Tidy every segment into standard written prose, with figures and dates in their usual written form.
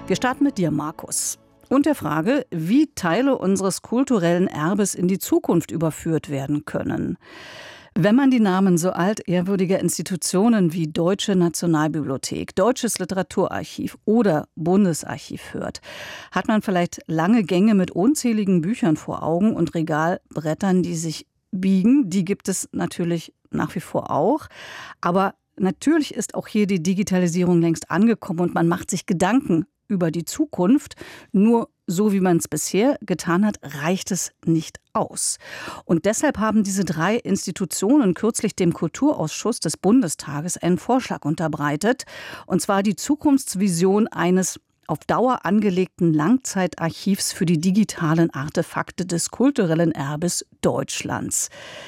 Wir starten mit dir, Markus. Und der Frage, wie Teile unseres kulturellen Erbes in die Zukunft überführt werden können. Wenn man die Namen so altehrwürdiger Institutionen wie Deutsche Nationalbibliothek, Deutsches Literaturarchiv oder Bundesarchiv hört, hat man vielleicht lange Gänge mit unzähligen Büchern vor Augen und Regalbrettern, die sich biegen. Die gibt es natürlich nach wie vor auch. Aber natürlich ist auch hier die Digitalisierung längst angekommen und man macht sich Gedanken über die Zukunft. Nur so wie man es bisher getan hat, reicht es nicht aus. Und deshalb haben diese 3 Institutionen kürzlich dem Kulturausschuss des Bundestages einen Vorschlag unterbreitet. Und zwar die Zukunftsvision eines auf Dauer angelegten Langzeitarchivs für die digitalen Artefakte des kulturellen Erbes Deutschlands.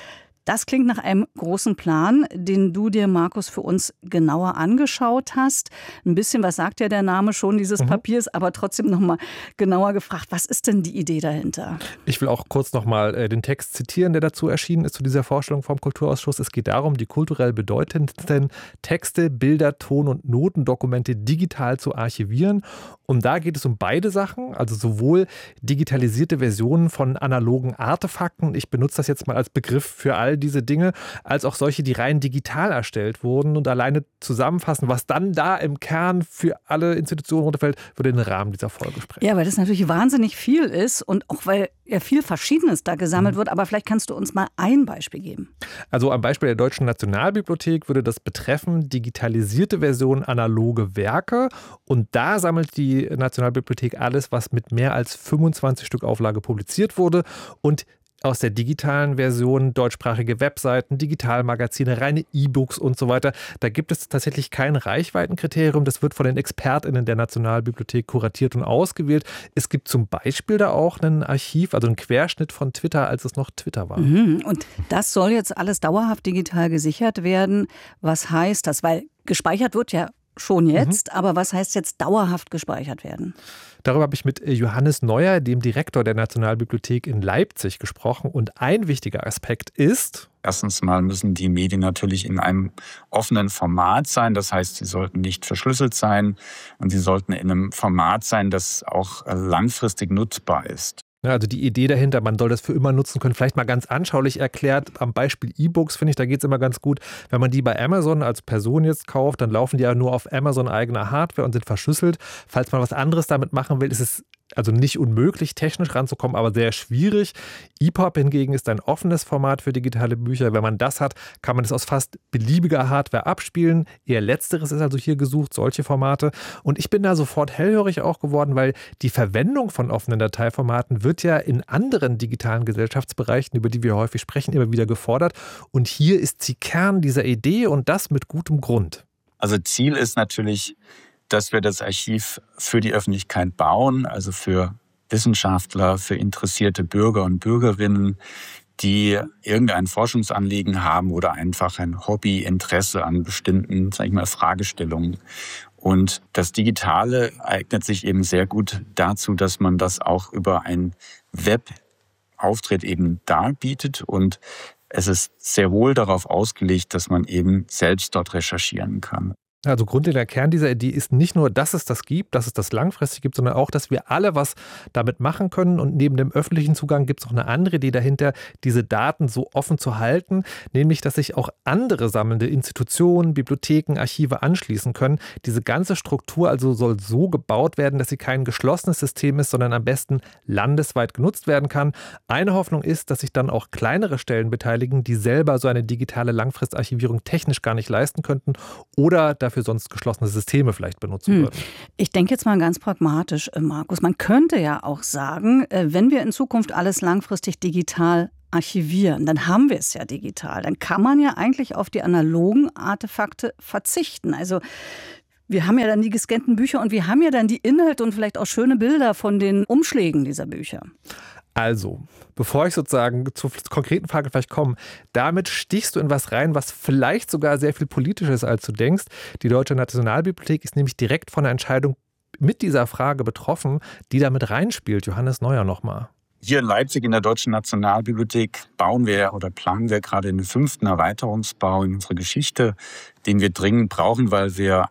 Das klingt nach einem großen Plan, den du dir, Markus, für uns genauer angeschaut hast. Ein bisschen, was sagt ja der Name schon dieses Papiers, aber trotzdem noch mal genauer gefragt, was ist denn die Idee dahinter? Ich will auch kurz noch mal den Text zitieren, der dazu erschienen ist, zu dieser Vorstellung vom Kulturausschuss. Es geht darum, die kulturell bedeutendsten Texte, Bilder, Ton- und Notendokumente digital zu archivieren. Und da geht es um beide Sachen, also sowohl digitalisierte Versionen von analogen Artefakten, ich benutze das jetzt mal als Begriff für all diese Dinge, als auch solche, die rein digital erstellt wurden, und alleine zusammenfassen, was dann da im Kern für alle Institutionen runterfällt, würde den Rahmen dieser Folge sprengen. Ja, weil das natürlich wahnsinnig viel ist und auch weil ja viel Verschiedenes da gesammelt wird, aber vielleicht kannst du uns mal ein Beispiel geben. Also am Beispiel der Deutschen Nationalbibliothek würde das betreffen, digitalisierte Version analoge Werke, und da sammelt die Nationalbibliothek alles, was mit mehr als 25 Stück Auflage publiziert wurde, und aus der digitalen Version deutschsprachige Webseiten, Digitalmagazine, reine E-Books und so weiter. Da gibt es tatsächlich kein Reichweitenkriterium. Das wird von den ExpertInnen der Nationalbibliothek kuratiert und ausgewählt. Es gibt zum Beispiel da auch ein Archiv, also einen Querschnitt von Twitter, als es noch Twitter war. Und das soll jetzt alles dauerhaft digital gesichert werden. Was heißt das? Weil gespeichert wird ja schon jetzt, aber was heißt jetzt dauerhaft gespeichert werden? Darüber habe ich mit Johannes Neuer, dem Direktor der Nationalbibliothek in Leipzig, gesprochen. Und ein wichtiger Aspekt ist: Erstens mal müssen die Medien natürlich in einem offenen Format sein. Das heißt, sie sollten nicht verschlüsselt sein und sie sollten in einem Format sein, das auch langfristig nutzbar ist. Also die Idee dahinter, man soll das für immer nutzen können, vielleicht mal ganz anschaulich erklärt. Am Beispiel E-Books, finde ich, da geht es immer ganz gut. Wenn man die bei Amazon als Person jetzt kauft, dann laufen die ja nur auf Amazon eigener Hardware und sind verschlüsselt. Falls man was anderes damit machen will, ist es also nicht unmöglich, technisch ranzukommen, aber sehr schwierig. EPUB hingegen ist ein offenes Format für digitale Bücher. Wenn man das hat, kann man das aus fast beliebiger Hardware abspielen. Eher Letzteres ist also hier gesucht, solche Formate. Und ich bin da sofort hellhörig auch geworden, weil die Verwendung von offenen Dateiformaten wird ja in anderen digitalen Gesellschaftsbereichen, über die wir häufig sprechen, immer wieder gefordert. Und hier ist sie Kern dieser Idee, und das mit gutem Grund. Also Ziel ist natürlich, dass wir das Archiv für die Öffentlichkeit bauen, also für Wissenschaftler, für interessierte Bürger und Bürgerinnen, die irgendein Forschungsanliegen haben oder einfach ein Hobbyinteresse an bestimmten, sag ich mal, Fragestellungen. Und das Digitale eignet sich eben sehr gut dazu, dass man das auch über einen Webauftritt eben darbietet, und es ist sehr wohl darauf ausgelegt, dass man eben selbst dort recherchieren kann. Also grundlegender Kern dieser Idee ist nicht nur, dass es das gibt, dass es das langfristig gibt, sondern auch, dass wir alle was damit machen können. Und neben dem öffentlichen Zugang gibt es noch eine andere Idee dahinter, diese Daten so offen zu halten, nämlich, dass sich auch andere sammelnde Institutionen, Bibliotheken, Archive anschließen können. Diese ganze Struktur also soll so gebaut werden, dass sie kein geschlossenes System ist, sondern am besten landesweit genutzt werden kann. Eine Hoffnung ist, dass sich dann auch kleinere Stellen beteiligen, die selber so eine digitale Langfristarchivierung technisch gar nicht leisten könnten oder dafür sonst geschlossene Systeme vielleicht benutzen würden. Ich denke jetzt mal ganz pragmatisch, Markus. Man könnte ja auch sagen, wenn wir in Zukunft alles langfristig digital archivieren, dann haben wir es ja digital. Dann kann man ja eigentlich auf die analogen Artefakte verzichten. Also wir haben ja dann die gescannten Bücher und wir haben ja dann die Inhalte und vielleicht auch schöne Bilder von den Umschlägen dieser Bücher. Also, bevor ich sozusagen zur konkreten Frage vielleicht komme, damit stichst du in was rein, was vielleicht sogar sehr viel politischer ist, als du denkst. Die Deutsche Nationalbibliothek ist nämlich direkt von der Entscheidung mit dieser Frage betroffen, die da mit reinspielt. Johannes Neuer nochmal. Hier in Leipzig in der Deutschen Nationalbibliothek bauen wir oder planen wir gerade den 5. Erweiterungsbau in unserer Geschichte, den wir dringend brauchen, weil wir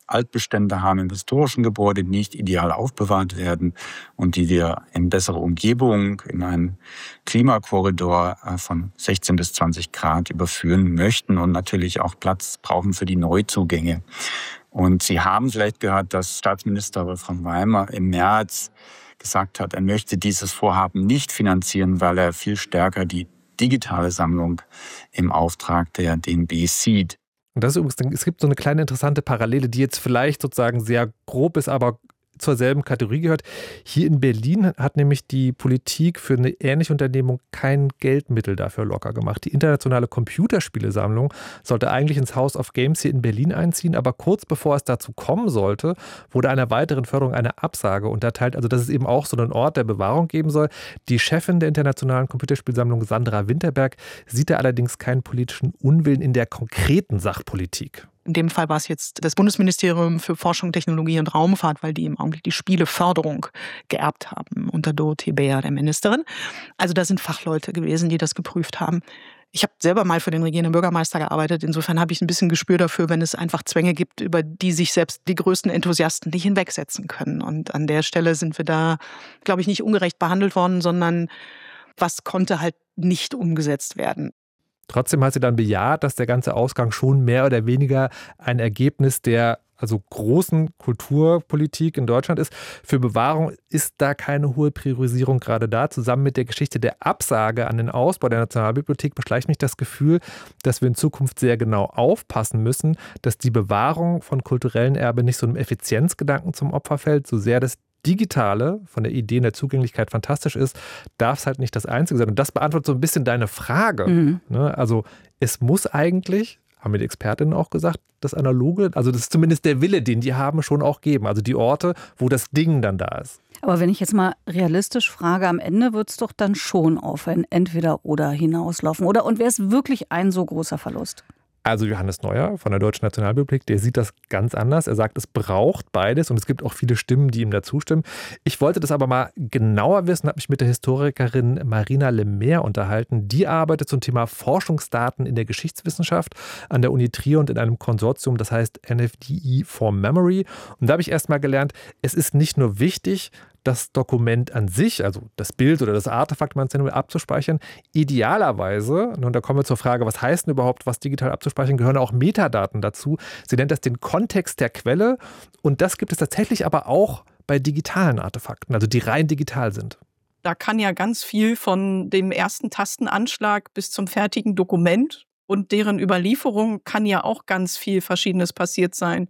Altbestände haben im historischen Gebäude, die nicht ideal aufbewahrt werden und die wir in bessere Umgebung, in einen Klimakorridor von 16 bis 20 Grad überführen möchten und natürlich auch Platz brauchen für die Neuzugänge. Und Sie haben vielleicht gehört, dass Staatsminister Wolfram Weimer im März gesagt hat, er möchte dieses Vorhaben nicht finanzieren, weil er viel stärker die digitale Sammlung im Auftrag der DNB sieht. Und das ist übrigens, es gibt so eine kleine interessante Parallele, die jetzt vielleicht sozusagen sehr grob ist, aber zur selben Kategorie gehört. Hier in Berlin hat nämlich die Politik für eine ähnliche Unternehmung kein Geldmittel dafür locker gemacht. Die internationale Computerspielesammlung sollte eigentlich ins House of Games hier in Berlin einziehen, aber kurz bevor es dazu kommen sollte, wurde einer weiteren Förderung eine Absage unterteilt, also dass es eben auch so einen Ort der Bewahrung geben soll. Die Chefin der internationalen Computerspielsammlung, Sandra Winterberg, sieht da allerdings keinen politischen Unwillen in der konkreten Sachpolitik. In dem Fall war es jetzt das Bundesministerium für Forschung, Technologie und Raumfahrt, weil die im Augenblick die Spieleförderung geerbt haben unter Dorothee Bär, der Ministerin. Also da sind Fachleute gewesen, die das geprüft haben. Ich habe selber mal für den regierenden Bürgermeister gearbeitet. Insofern habe ich ein bisschen Gespür dafür, wenn es einfach Zwänge gibt, über die sich selbst die größten Enthusiasten nicht hinwegsetzen können. Und an der Stelle sind wir da, glaube ich, nicht ungerecht behandelt worden, sondern was konnte halt nicht umgesetzt werden. Trotzdem hat sie dann bejaht, dass der ganze Ausgang schon mehr oder weniger ein Ergebnis der großen Kulturpolitik in Deutschland ist. Für Bewahrung ist da keine hohe Priorisierung gerade da. Zusammen mit der Geschichte der Absage an den Ausbau der Nationalbibliothek beschleicht mich das Gefühl, dass wir in Zukunft sehr genau aufpassen müssen, dass die Bewahrung von kulturellen Erbe nicht so einem Effizienzgedanken zum Opfer fällt, so sehr das Digitale von der Idee der Zugänglichkeit fantastisch ist, darf es halt nicht das Einzige sein. Und das beantwortet so ein bisschen deine Frage. Mhm. Also es muss eigentlich, haben mir die Expertinnen auch gesagt, das Analoge, also das ist zumindest der Wille, den die haben, schon auch geben. Also die Orte, wo das Ding dann da ist. Aber wenn ich jetzt mal realistisch frage, am Ende wird es doch dann schon auf ein Entweder-Oder hinauslaufen. Und wäre es wirklich ein so großer Verlust? Also Johannes Neuer von der Deutschen Nationalbibliothek, der sieht das ganz anders. Er sagt, es braucht beides und es gibt auch viele Stimmen, die ihm dazu stimmen. Ich wollte das aber mal genauer wissen, habe mich mit der Historikerin Marina Lemaire unterhalten. Die arbeitet zum Thema Forschungsdaten in der Geschichtswissenschaft an der Uni Trier und in einem Konsortium, das heißt NFDI for Memory. Und da habe ich erst mal gelernt, es ist nicht nur wichtig, das Dokument an sich, also das Bild oder das Artefakt, man es nennt, abzuspeichern. Idealerweise, und da kommen wir zur Frage, was heißt denn überhaupt, was digital abzuspeichern, gehören auch Metadaten dazu. Sie nennt das den Kontext der Quelle und das gibt es tatsächlich aber auch bei digitalen Artefakten, also die rein digital sind. Da kann ja ganz viel von dem ersten Tastenanschlag bis zum fertigen Dokument und deren Überlieferung kann ja auch ganz viel Verschiedenes passiert sein.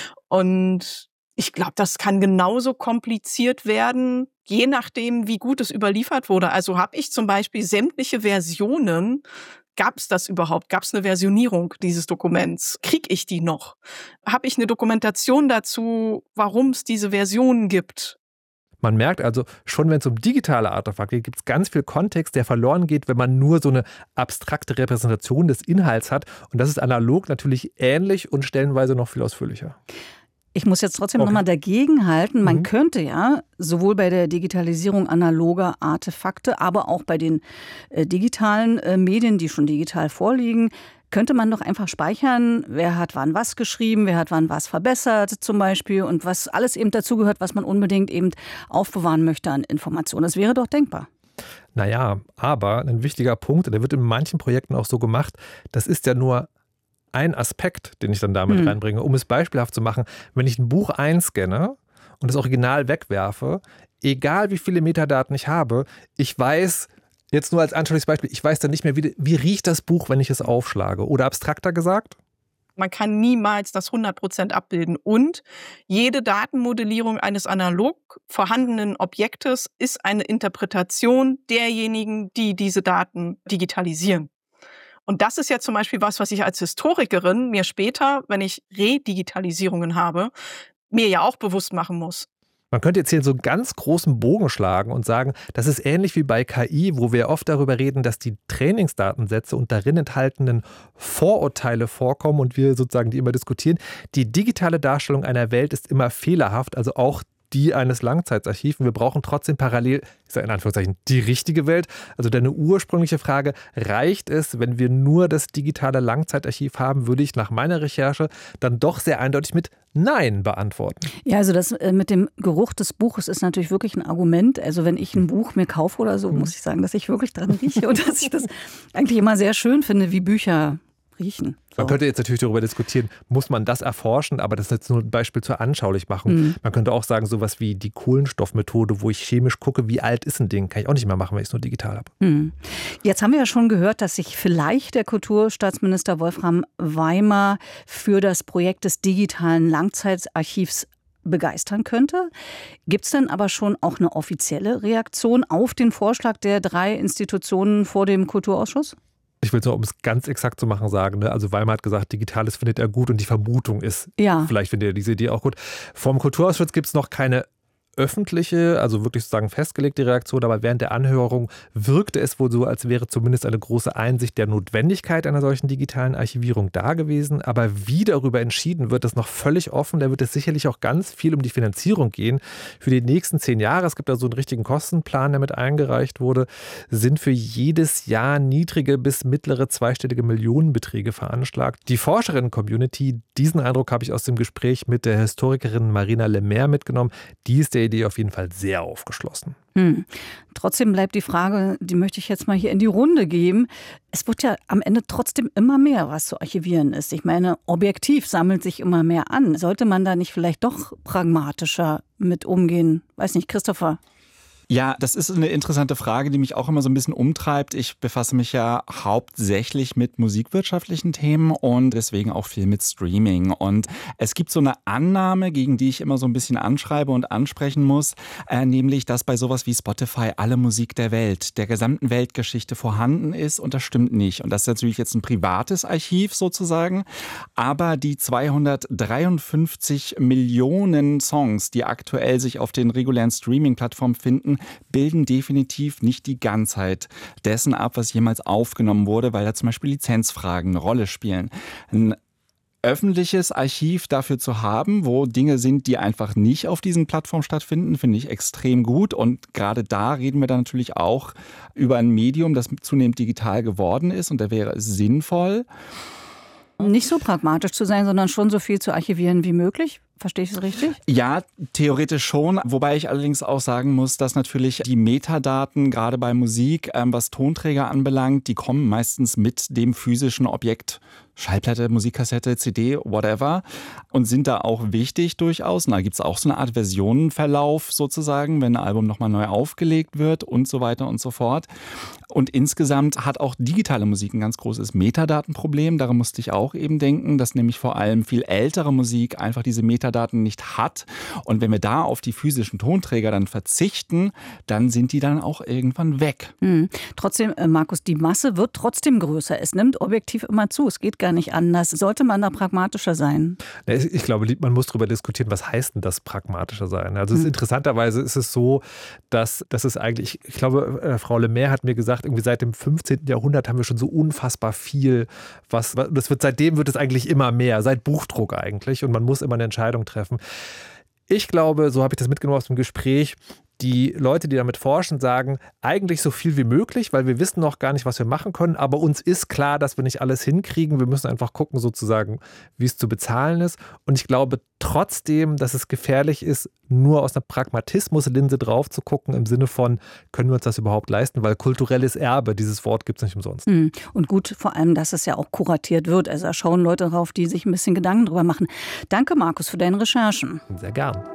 Und ich glaube, das kann genauso kompliziert werden, je nachdem, wie gut es überliefert wurde. Also habe ich zum Beispiel sämtliche Versionen, gab es das überhaupt? Gab es eine Versionierung dieses Dokuments? Kriege ich die noch? Habe ich eine Dokumentation dazu, warum es diese Versionen gibt? Man merkt also, schon wenn es um digitale Artefakte geht, gibt es ganz viel Kontext, der verloren geht, wenn man nur so eine abstrakte Repräsentation des Inhalts hat. Und das ist analog natürlich ähnlich und stellenweise noch viel ausführlicher. Ich muss jetzt trotzdem nochmal dagegen halten. Man könnte ja sowohl bei der Digitalisierung analoger Artefakte, aber auch bei den digitalen Medien, die schon digital vorliegen, könnte man doch einfach speichern, wer hat wann was geschrieben, wer hat wann was verbessert zum Beispiel und was alles eben dazugehört, was man unbedingt eben aufbewahren möchte an Informationen. Das wäre doch denkbar. Naja, aber ein wichtiger Punkt, der wird in manchen Projekten auch so gemacht, das ist ja nur ein Aspekt, den ich dann damit reinbringe, um es beispielhaft zu machen. Wenn ich ein Buch einscanne und das Original wegwerfe, egal wie viele Metadaten ich habe, ich weiß, jetzt nur als anschauliches Beispiel, ich weiß dann nicht mehr, wie riecht das Buch, wenn ich es aufschlage. Oder abstrakter gesagt? Man kann niemals das 100% abbilden. Und jede Datenmodellierung eines analog vorhandenen Objektes ist eine Interpretation derjenigen, die diese Daten digitalisieren. Und das ist ja zum Beispiel was ich als Historikerin mir später, wenn ich Redigitalisierungen habe, mir ja auch bewusst machen muss. Man könnte jetzt hier so einen ganz großen Bogen schlagen und sagen, das ist ähnlich wie bei KI, wo wir oft darüber reden, dass die Trainingsdatensätze und darin enthaltenen Vorurteile vorkommen und wir sozusagen die immer diskutieren. Die digitale Darstellung einer Welt ist immer fehlerhaft, also auch die eines Langzeitarchivs. Wir brauchen trotzdem parallel, ich sage in Anführungszeichen, die richtige Welt. Also deine ursprüngliche Frage, reicht es, wenn wir nur das digitale Langzeitarchiv haben, würde ich nach meiner Recherche dann doch sehr eindeutig mit Nein beantworten. Ja, also das mit dem Geruch des Buches ist natürlich wirklich ein Argument. Also wenn ich ein Buch mir kaufe oder so, muss ich sagen, dass ich wirklich dran rieche und dass ich das eigentlich immer sehr schön finde, wie Bücher riechen. So. Man könnte jetzt natürlich darüber diskutieren, muss man das erforschen, aber das ist jetzt nur ein Beispiel zur Anschaulichmachung. Man könnte auch sagen, sowas wie die Kohlenstoffmethode, wo ich chemisch gucke, wie alt ist ein Ding, kann ich auch nicht mehr machen, wenn ich es nur digital habe. Jetzt haben wir ja schon gehört, dass sich vielleicht der Kulturstaatsminister Wolfram Weimar für das Projekt des digitalen Langzeitarchivs begeistern könnte. Gibt es denn aber schon auch eine offizielle Reaktion auf den Vorschlag der 3 Institutionen vor dem Kulturausschuss? Ich will es nur, um es ganz exakt zu machen, sagen. Ne? Also Weimar hat gesagt, Digitales findet er gut und die Vermutung ist, vielleicht findet er diese Idee auch gut. Vom Kulturausschuss gibt es noch keine öffentliche, also wirklich sozusagen festgelegte Reaktion, aber während der Anhörung wirkte es wohl so, als wäre zumindest eine große Einsicht der Notwendigkeit einer solchen digitalen Archivierung da gewesen. Aber wie darüber entschieden wird, ist noch völlig offen. Da wird es sicherlich auch ganz viel um die Finanzierung gehen. Für die nächsten 10 Jahre, es gibt da so einen richtigen Kostenplan, der mit eingereicht wurde, sind für jedes Jahr niedrige bis mittlere zweistellige Millionenbeträge veranschlagt. Die Forscherinnen-Community, diesen Eindruck habe ich aus dem Gespräch mit der Historikerin Marina Lemaire mitgenommen, die ist der Idee auf jeden Fall sehr aufgeschlossen. Trotzdem bleibt die Frage, die möchte ich jetzt mal hier in die Runde geben. Es wird ja am Ende trotzdem immer mehr, was zu archivieren ist. Ich meine, objektiv sammelt sich immer mehr an. Sollte man da nicht vielleicht doch pragmatischer mit umgehen? Weiß nicht, Christopher? Ja, das ist eine interessante Frage, die mich auch immer so ein bisschen umtreibt. Ich befasse mich ja hauptsächlich mit musikwirtschaftlichen Themen und deswegen auch viel mit Streaming. Und es gibt so eine Annahme, gegen die ich immer so ein bisschen anschreibe und ansprechen muss, nämlich, dass bei sowas wie Spotify alle Musik der Welt, der gesamten Weltgeschichte vorhanden ist und das stimmt nicht. Und das ist natürlich jetzt ein privates Archiv sozusagen, aber die 253 Millionen Songs, die aktuell sich auf den regulären Streaming-Plattformen finden, bilden definitiv nicht die Ganzheit dessen ab, was jemals aufgenommen wurde, weil da zum Beispiel Lizenzfragen eine Rolle spielen. Ein öffentliches Archiv dafür zu haben, wo Dinge sind, die einfach nicht auf diesen Plattformen stattfinden, finde ich extrem gut. Und gerade da reden wir dann natürlich auch über ein Medium, das zunehmend digital geworden ist. Und da wäre es sinnvoll, nicht so pragmatisch zu sein, sondern schon so viel zu archivieren wie möglich. Verstehe ich es richtig? Ja, theoretisch schon. Wobei ich allerdings auch sagen muss, dass natürlich die Metadaten, gerade bei Musik, was Tonträger anbelangt, die kommen meistens mit dem physischen Objekt. Schallplatte, Musikkassette, CD, whatever. Und sind da auch wichtig durchaus. Und da gibt es auch so eine Art Versionenverlauf sozusagen, wenn ein Album nochmal neu aufgelegt wird und so weiter und so fort. Und insgesamt hat auch digitale Musik ein ganz großes Metadatenproblem. Daran musste ich auch eben denken, dass nämlich vor allem viel ältere Musik einfach diese Metadaten nicht hat. Und wenn wir da auf die physischen Tonträger dann verzichten, dann sind die dann auch irgendwann weg. Trotzdem, Markus, die Masse wird trotzdem größer. Es nimmt objektiv immer zu. Es geht gar nicht anders. Sollte man da pragmatischer sein? Ich glaube, man muss darüber diskutieren, was heißt denn das pragmatischer sein? Also interessanterweise ist es so, dass es eigentlich, ich glaube, Frau Lemaire hat mir gesagt, irgendwie seit dem 15. Jahrhundert haben wir schon so unfassbar viel, seitdem wird es eigentlich immer mehr, seit Buchdruck eigentlich, und man muss immer eine Entscheidung treffen. Ich glaube, so habe ich das mitgenommen aus dem Gespräch, die Leute, die damit forschen, sagen, eigentlich so viel wie möglich, weil wir wissen noch gar nicht, was wir machen können, aber uns ist klar, dass wir nicht alles hinkriegen. Wir müssen einfach gucken, sozusagen, wie es zu bezahlen ist. Und ich glaube trotzdem, dass es gefährlich ist, nur aus einer Pragmatismuslinse drauf zu gucken, im Sinne von, können wir uns das überhaupt leisten? Weil kulturelles Erbe, dieses Wort gibt es nicht umsonst. Und gut, vor allem, dass es ja auch kuratiert wird. Also da schauen Leute drauf, die sich ein bisschen Gedanken drüber machen. Danke, Markus, für deine Recherchen. Sehr gern.